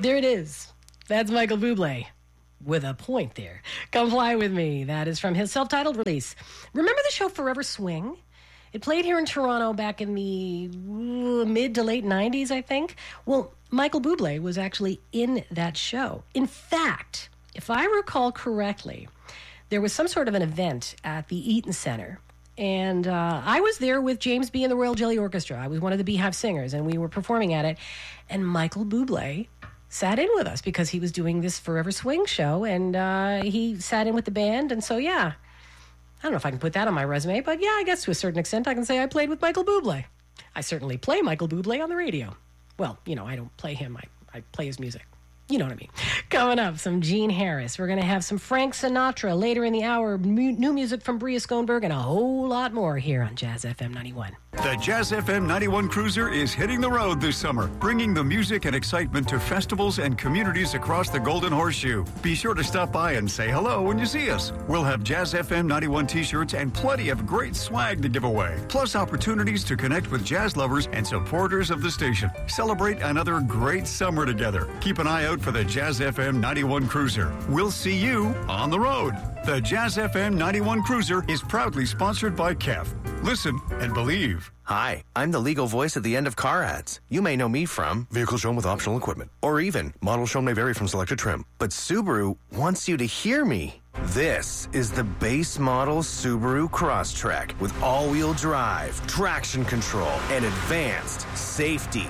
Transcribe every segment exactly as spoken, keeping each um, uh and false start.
There it is. That's Michael Bublé. With a point there. Come Fly With Me. That is from his self-titled release. Remember the show Forever Swing? It played here in Toronto back in the mid to late nineties, I think. Well, Michael Bublé was actually in that show. In fact, if I recall correctly, there was some sort of an event at the Eaton Centre. And uh, I was there with James B. and the Royal Jelly Orchestra. I was one of the Beehive singers, and we were performing at it. And Michael Bublé sat in with us because he was doing this Forever Swing show, and uh, he sat in with the band. And so, yeah, I don't know if I can put that on my resume, but yeah, I guess to a certain extent I can say I played with Michael Bublé. I certainly play Michael Bublé on the radio. Well, you know, I don't play him. I, I play his music. You know what I mean. Coming up, some Gene Harris. We're going to have some Frank Sinatra later in the hour, mu- new music from Bria Schoenberg, and a whole lot more here on Jazz F M ninety-one. The Jazz F M ninety-one Cruiser is hitting the road this summer, bringing the music and excitement to festivals and communities across the Golden Horseshoe. Be sure to stop by and say hello when you see us. We'll have Jazz F M ninety-one t-shirts and plenty of great swag to give away, plus opportunities to connect with jazz lovers and supporters of the station. Celebrate another great summer together. Keep an eye out for the Jazz F M ninety-one Cruiser. We'll see you on the road. The Jazz F M ninety-one Cruiser is proudly sponsored by K E F. Listen and believe. Hi, I'm the legal voice at the end of car ads. You may know me from vehicle shown with optional equipment, or even model shown may vary from selected trim. But Subaru wants you to hear me. This is the base model Subaru Crosstrek with all-wheel drive, traction control, and advanced safety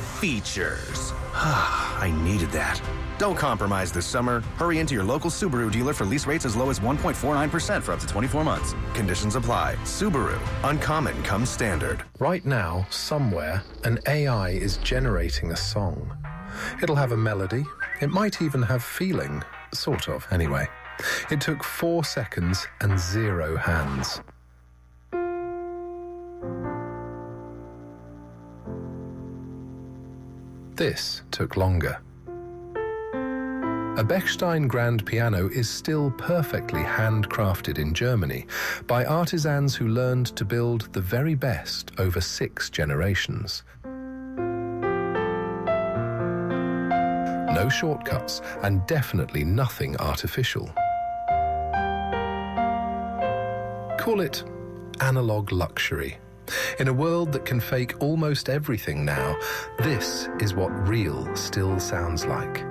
features. I needed that. Don't compromise this summer. Hurry into your local Subaru dealer for lease rates as low as one point four nine percent for up to twenty-four months. Conditions apply. Subaru. Uncommon comes standard. Right now, somewhere, an A I is generating a song. It'll have a melody. It might even have feeling. Sort of, anyway. It took four seconds and zero hands. This took longer. A Bechstein grand piano is still perfectly handcrafted in Germany by artisans who learned to build the very best over six generations. No shortcuts, and definitely nothing artificial. Call it analog luxury. In a world that can fake almost everything now, this is what real still sounds like.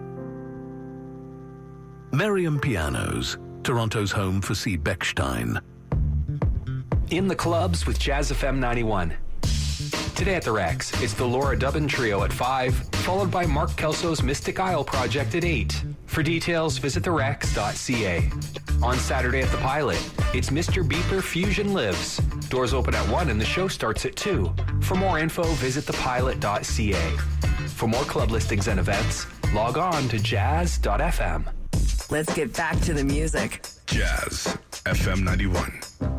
Merriam Pianos, Toronto's home for C. Bechstein. In the clubs with Jazz F M ninety-one. Today at the Rex, it's the Laura Dubin Trio at five, followed by Mark Kelso's Mystic Isle Project at eight. For details, visit the rex dot c a. On Saturday at the Pilot, it's Mister Beeper Fusion Lives. Doors open at one and the show starts at two. For more info, visit the pilot dot c a. For more club listings and events, log on to jazz dot f m. Let's get back to the music. Jazz F M ninety-one.